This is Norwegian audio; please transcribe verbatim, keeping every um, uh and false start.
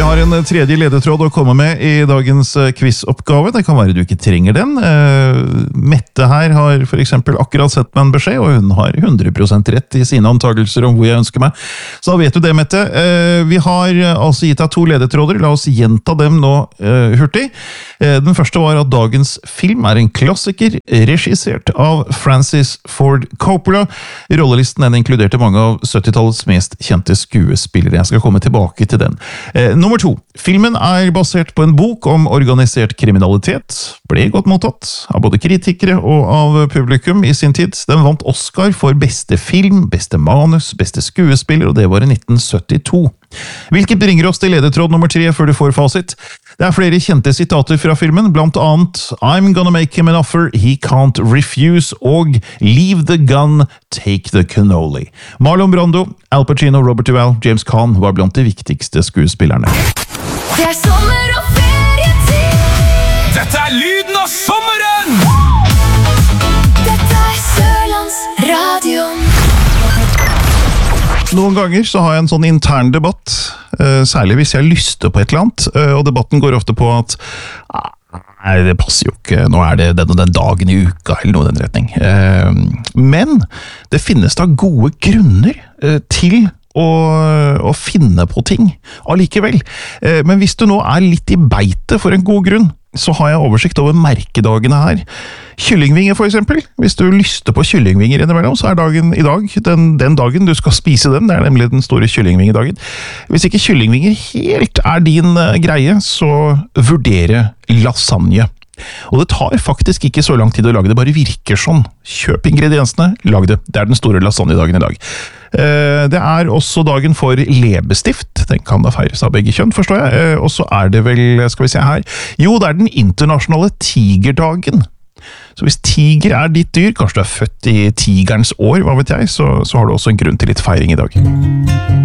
har en tredje ledetråd å komme med i dagens quizoppgave. Det kan være du ikke trenger den. Mette her har for eksempel akkurat sett meg en beskjed, og hun har hundre prosent rett i sine antagelser om hvor jeg ønsker meg. Så da vet du det, Mette. Vi har altså gitt deg to ledetråder. La oss gjenta dem nå hurtig. Den første var at dagens film er en klassiker, regissert av Francis Ford Coppola. Rollelisten den inkluderte mange av syttitallets mest kjente skuespillere. Jeg skal komme tilbake til den. Eh, nummer to. Filmen er basert på en bok om organisert kriminalitet. Ble godt mottatt av både kritikere og av publikum i sin tid. Den vant Oscar for beste film, beste manus, beste skuespiller, og det var i nitten syttito. Hvilket bringer oss til ledetråd nummer tre før du får fasit. Det er flere kjente sitater fra filmen, blant annet I'm gonna make him an offer he can't refuse og Leave the gun, take the cannoli. Marlon Brando, Al Pacino, Robert Duvall, James Caan var blant de viktigste skuespillerne. Det er sommer og ferietid. Dette er lyden av sommeren! Dette er Sørlandsradioen. Noen ganger så har jeg en sånn intern debatt, særlig hvis jeg lyster på et eller annet, og debatten går ofte på at nei, det passer jo ikke, nå er det den og den dagen i uka, eller noe i den retning. Men det finnes da gode grunner til å, å finne på ting allikevel. Men hvis du nå er litt i beite for en god grunn, så har jeg oversikt over merkedagene her. Kyllingvinger for eksempel. Hvis du lyster på kyllingvinger innimellom, så er dagen i dag den, den dagen du skal spise dem. Det er nemlig den store kyllingvingedagen. Hvis ikke kyllingvinger helt er din greie, så vurdere lasagne. Og det tar faktisk ikke så lang tid å lage det, bare virker sånn. Kjøp ingrediensene, lag det. Det er den store lasagnedagen i dag. Det er også dagen for leppestift. Den kan da feires av begge kjønn, forstår jeg. Og så er det vel, skal vi se her, jo, det er den internasjonale tigerdagen. Så hvis tiger er ditt dyr, kanskje du er født i tigerens år, hva vet jeg, så, så har du også en grunn til litt feiring i dag.